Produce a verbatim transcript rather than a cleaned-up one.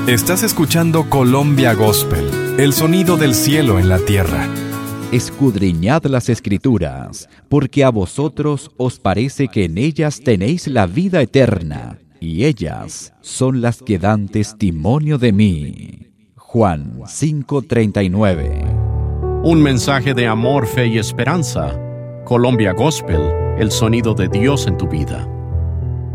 Estás escuchando Colombia Gospel, el sonido del cielo en la tierra. Escudriñad las Escrituras, porque a vosotros os parece que en ellas tenéis la vida eterna, y ellas son las que dan testimonio de mí. Juan cinco treinta y nueve. Un mensaje de amor, fe y esperanza. Colombia Gospel, el sonido de Dios en tu vida.